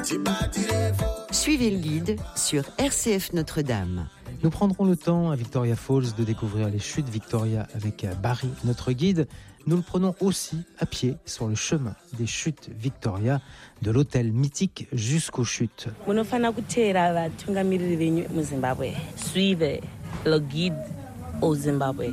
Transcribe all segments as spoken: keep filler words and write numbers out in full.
Suivez le guide sur R C F Notre-Dame. Nous prendrons le temps à Victoria Falls de découvrir les chutes Victoria avec Barry, notre guide. Nous le prenons aussi à pied sur le chemin des chutes Victoria, de l'hôtel mythique jusqu'aux chutes. Suivez le guide au Zimbabwe.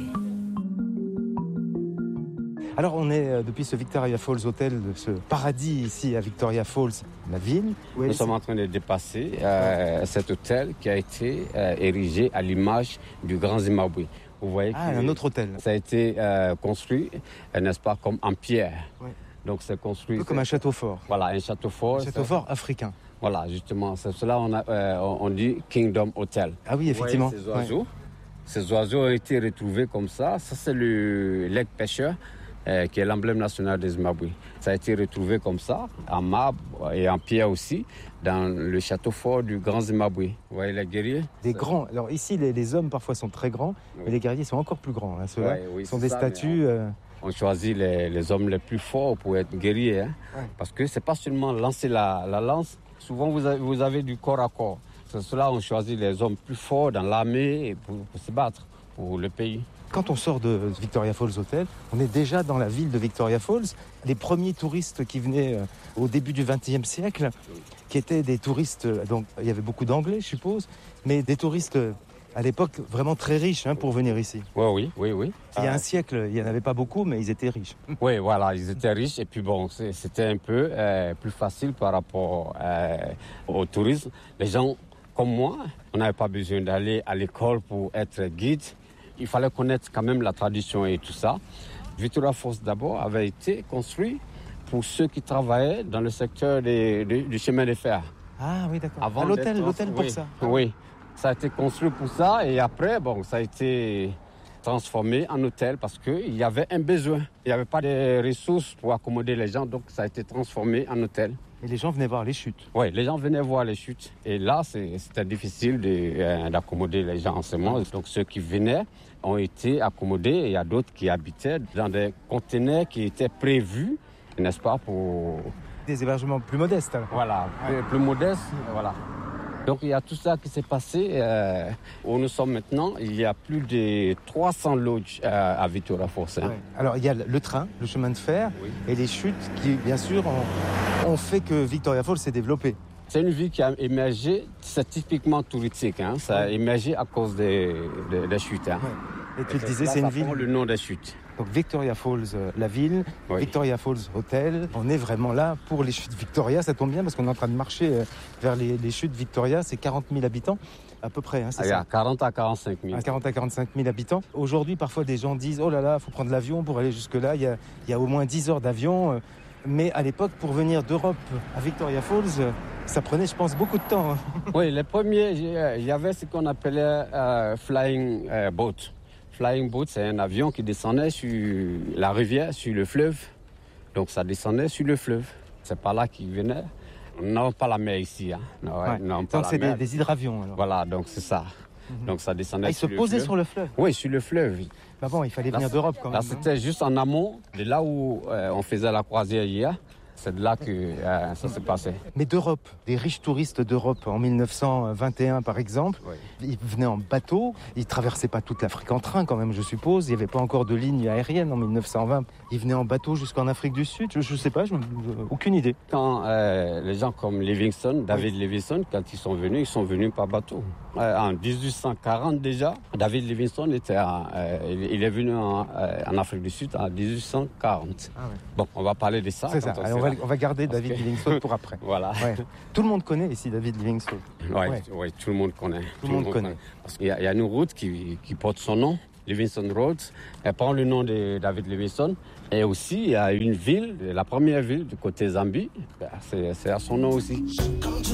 Alors on est depuis ce Victoria Falls Hotel, ce paradis ici à Victoria Falls, la ville. Nous sommes en train de dépasser euh, cet hôtel qui a été euh, érigé à l'image du Grand Zimbabwe. Vous voyez ah, un autre hôtel. Ça a été euh, construit, euh, n'est-ce pas, comme en pierre. Oui. Donc c'est construit. Un peu comme un château fort. Voilà, un château fort. Un château fort africain. Voilà, justement, c'est cela on a, euh, on dit Kingdom Hotel. Ah oui, effectivement. Vous voyez ces oiseaux. Ouais. Ces oiseaux ont été retrouvés comme ça. Ça c'est le leg pêcheur. Euh, qui est l'emblème national du Zimbabwe. Ça a été retrouvé comme ça, en marbre et en pierre aussi, dans le château fort du Grand Zimbabwe. Vous voyez les guerriers ? Des ça... grands. Alors ici, les, les hommes parfois sont très grands, oui. Mais les guerriers sont encore plus grands. Hein, ceux-là ouais, oui, sont des ça, statues. On, euh... on choisit les, les hommes les plus forts pour être guerriers. Hein, ouais. Parce que c'est pas seulement lancer la, la lance. Souvent, vous avez, vous avez du corps à corps. C'est cela on choisit les hommes plus forts dans l'armée pour, pour se battre pour le pays. Quand on sort de Victoria Falls Hotel, on est déjà dans la ville de Victoria Falls. Les premiers touristes qui venaient au début du vingtième siècle, qui étaient des touristes, donc il y avait beaucoup d'anglais, je suppose, mais des touristes à l'époque vraiment très riches hein, pour venir ici. Ouais, oui, oui, oui. Il y a un siècle, il n'y en avait pas beaucoup, mais ils étaient riches. Oui, voilà, ils étaient riches et puis bon, c'était un peu euh, plus facile par rapport euh, au tourisme. Les gens comme moi, on n'avait pas besoin d'aller à l'école pour être guide. Il fallait connaître quand même la tradition et tout ça. Victoria Falls d'abord avait été construit pour ceux qui travaillaient dans le secteur des, des, du chemin de fer. Ah oui, d'accord. Avant à l'hôtel, l'hôtel pour oui, ça. Oui, ça a été construit pour ça et après, bon, ça a été transformé en hôtel parce qu'il y avait un besoin. Il n'y avait pas de ressources pour accommoder les gens, donc ça a été transformé en hôtel. Et les gens venaient voir les chutes. Oui, les gens venaient voir les chutes. Et là, c'est, c'était difficile de, euh, d'accommoder les gens en ce moment. Donc ceux qui venaient ont été accommodés et il y a d'autres qui habitaient dans des conteneurs qui étaient prévus, n'est-ce pas, pour... Des hébergements plus modestes alors. Voilà, ouais. plus, plus modestes, voilà. Donc il y a tout ça qui s'est passé. Euh, où nous sommes maintenant, il y a plus de trois cents lodges euh, à Victoria Falls. Hein. Ouais. Alors il y a le train, le chemin de fer oui. Et les chutes qui, bien sûr, ont, ont fait que Victoria Falls s'est développée. C'est une ville qui a émergé, c'est typiquement touristique. Hein. Ça a émergé à cause des, des, des chutes. Hein. Ouais. Et tu le disais, c'est une ville... le nom des chutes. Donc Victoria Falls, euh, la ville, oui. Victoria Falls Hotel. On est vraiment là pour les chutes Victoria. Ça tombe bien parce qu'on est en train de marcher euh, vers les, les chutes Victoria. C'est quarante mille habitants à peu près. Hein, c'est ah, ça quarante à quarante-cinq mille. À quarante à quarante-cinq mille habitants. Aujourd'hui, parfois, des gens disent « Oh là là, il faut prendre l'avion pour aller jusque-là. » Il y a, il y a au moins dix heures d'avion. Euh, mais à l'époque, pour venir d'Europe à Victoria Falls, euh, ça prenait, je pense, beaucoup de temps. Hein. Oui, les premiers, il y avait ce qu'on appelait euh, flying euh, boat. Flying boat, c'est un avion qui descendait sur la rivière, sur le fleuve. Donc ça descendait sur le fleuve. C'est par là qu'ils venaient. On n'a pas la mer ici. Hein. Non, ouais. non, donc c'est des, des hydravions alors. Voilà, donc c'est ça. Mm-hmm. Donc ça descendait ah, sur le fleuve. Ils se posaient sur le fleuve ? Oui, sur le fleuve. Bah bon, il fallait venir là, d'Europe quand même. Là, c'était juste en amont, de là où euh, on faisait la croisière hier. C'est de là que euh, ça s'est passé. Mais d'Europe, des riches touristes d'Europe en mille neuf cent vingt et un par exemple, oui. Ils venaient en bateau, ils ne traversaient pas toute l'Afrique en train quand même je suppose, il n'y avait pas encore de ligne aérienne en mille neuf cent vingt. Ils venaient en bateau jusqu'en Afrique du Sud, je ne sais pas, je, je, aucune idée. Quand euh, les gens comme Livingstone, David oui. Livingstone, quand ils sont venus, ils sont venus par bateau. Euh, en dix-huit cent quarante déjà, David Livingstone était à, euh, il, il est venu en, euh, en Afrique du Sud en dix-huit cent quarante. Ah ouais. Bon, on va parler de ça. C'est ça, on, on, va, on va garder David okay. Livingstone pour après. Voilà. Ouais. Tout le monde connaît ici David Livingstone. Oui, ouais. ouais, tout le monde connaît. Tout, tout le monde, monde connaît. connaît. Parce qu'il y a, il y a une route qui, qui porte son nom, Livingstone Road. Elle prend le nom de David Livingstone. Et aussi, il y a une ville, la première ville du côté Zambie, c'est, c'est à son nom aussi.